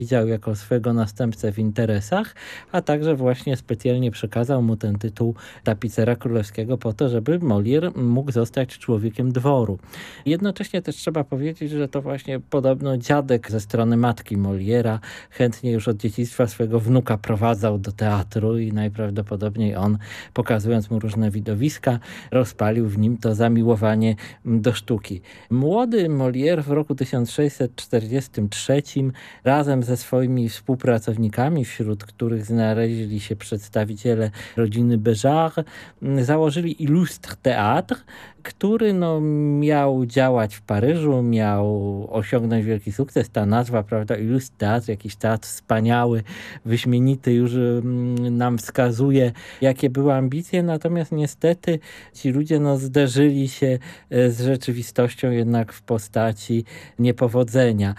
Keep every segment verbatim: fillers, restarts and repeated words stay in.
widział jako swego następcę w interesach, a także właśnie specjalnie przekazał mu ten tytuł tapicera królewskiego po to, żeby Molière mógł zostać człowiekiem dworu. Jednocześnie też trzeba powiedzieć, że to właśnie podobno dziadek ze strony matki Molièra chętnie już od dzieciństwa swego wnuka prowadzał do teatru i najprawdopodobniej on, pokazując mu różne widowiska, rozpalił w nim to zamiłowanie do sztuki. Młody Molière w roku tysiąc sześćset czterdziestym trzecim razem ze swoimi współpracownikami, wśród których znaleźli się przedstawiciele rodziny Béjart, założyli Illustre Théâtre, który no, miał działać w Paryżu, miał osiągnąć wielki sukces. Ta nazwa, prawda, Illustre Théâtre, jakiś teatr wspaniały, wyśmienity, już nam wskazuje, jakie były ambicje, natomiast niestety ci ludzie no, zderzyli się z rzeczywistością jednak w postaci niepowodzenia.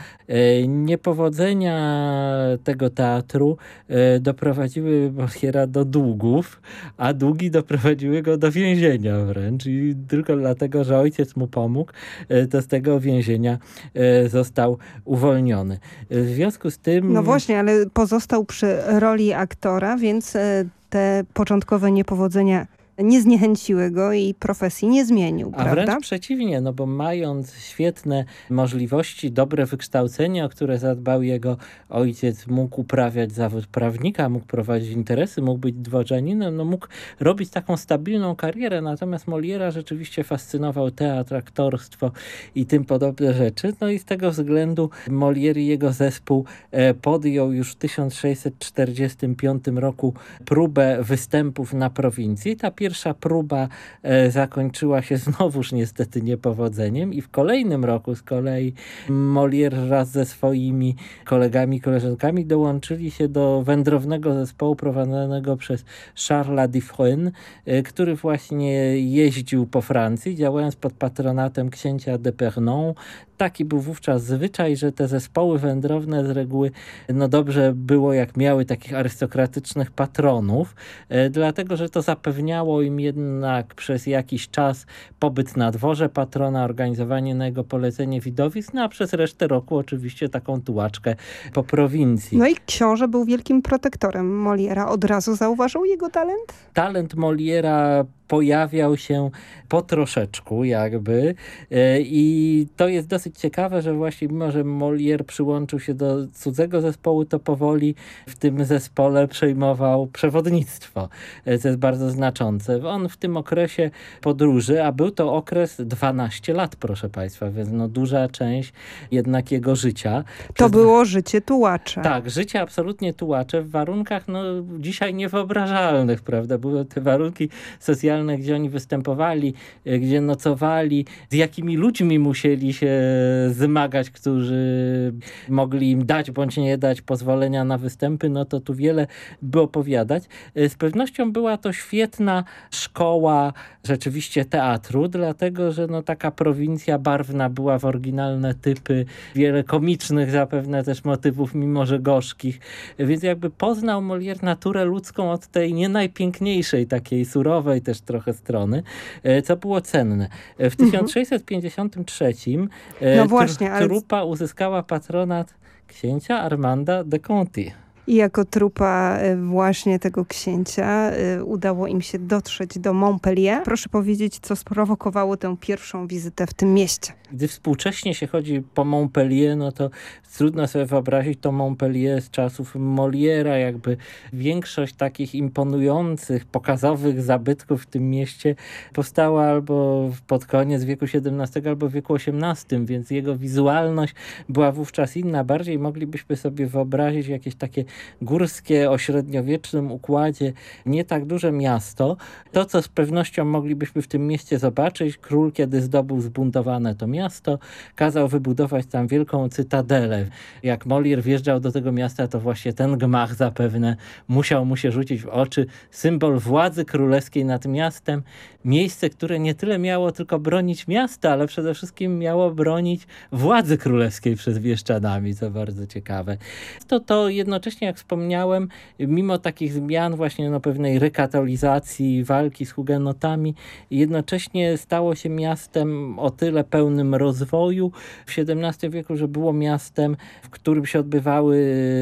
Niepowodzenia tego teatru doprowadziły Molièra do długów, a długi doprowadziły go do więzienia wręcz i tylko dlatego, że ojciec mu pomógł, to z tego więzienia został uwolniony. W związku z tym... No właśnie, ale pozostał przy roli aktora, więc te początkowe niepowodzenia nie zniechęciły go i profesji nie zmienił, A prawda? wręcz przeciwnie, no bo mając świetne możliwości, dobre wykształcenie, o które zadbał jego ojciec, mógł uprawiać zawód prawnika, mógł prowadzić interesy, mógł być dworzaninem, no mógł robić taką stabilną karierę, natomiast Molièra rzeczywiście fascynował teatr, aktorstwo i tym podobne rzeczy. No i z tego względu Molière i jego zespół podjął już w tysiąc sześćset czterdziestym piątym roku próbę występów na prowincji. Ta pierwsza próba e, zakończyła się znowuż niestety niepowodzeniem i w kolejnym roku z kolei Molière wraz ze swoimi kolegami, koleżankami dołączyli się do wędrownego zespołu prowadzonego przez Charlesa Diffrun, e, który właśnie jeździł po Francji, działając pod patronatem księcia d'Epernon. Taki był wówczas zwyczaj, że te zespoły wędrowne z reguły no dobrze było, jak miały takich arystokratycznych patronów, e, dlatego, że to zapewniało im jednak przez jakiś czas pobyt na dworze patrona, organizowanie na jego polecenie widowisk, no a przez resztę roku oczywiście taką tułaczkę po prowincji. No i książę był wielkim protektorem Molièra. Od razu zauważył jego talent? Talent Molièra pojawiał się po troszeczku jakby i to jest dosyć ciekawe, że właśnie mimo, że Molière przyłączył się do cudzego zespołu, to powoli w tym zespole przejmował przewodnictwo, co jest bardzo znaczące. On w tym okresie podróży, a był to okres dwanaście lat, proszę Państwa, więc no duża część jednak jego życia. To Przez... było życie tułacza. Tak, życie absolutnie tułacze w warunkach no dzisiaj niewyobrażalnych, prawda? Były te warunki socjalne, gdzie oni występowali, gdzie nocowali, z jakimi ludźmi musieli się zmagać, którzy mogli im dać bądź nie dać pozwolenia na występy, no to tu wiele by opowiadać. Z pewnością była to świetna szkoła rzeczywiście teatru, dlatego, że no taka prowincja barwna była w oryginalne typy, wiele komicznych zapewne też motywów, mimo że gorzkich, więc jakby poznał Molière naturę ludzką od tej nie najpiękniejszej, takiej surowej też trochę strony, co było cenne. W tysiąc sześćset pięćdziesiątym trzecim no właśnie, tr- trupa uzyskała patronat księcia Armanda de Conti. I jako trupa właśnie tego księcia udało im się dotrzeć do Montpellier. Proszę powiedzieć, co sprowokowało tę pierwszą wizytę w tym mieście. Gdy współcześnie się chodzi po Montpellier, no to trudno sobie wyobrazić to Montpellier z czasów Molièra. Jakby większość takich imponujących, pokazowych zabytków w tym mieście powstała albo pod koniec wieku siedemnastego, albo w wieku osiemnastym, więc jego wizualność była wówczas inna. Bardziej moglibyśmy sobie wyobrazić jakieś takie górskie o średniowiecznym układzie, nie tak duże miasto. To, co z pewnością moglibyśmy w tym mieście zobaczyć, król, kiedy zdobył zbuntowane to miasto, kazał wybudować tam wielką cytadelę. Jak Molière wjeżdżał do tego miasta, to właśnie ten gmach zapewne musiał mu się rzucić w oczy. Symbol władzy królewskiej nad miastem. Miejsce, które nie tyle miało tylko bronić miasta, ale przede wszystkim miało bronić władzy królewskiej przed Bieszczadami, co bardzo ciekawe. To to jednocześnie jednocześnie, jak wspomniałem, mimo takich zmian właśnie no, pewnej rekatolizacji, walki z hugenotami, jednocześnie stało się miastem o tyle pełnym rozwoju w siedemnastym wieku, że było miastem, w którym się odbywały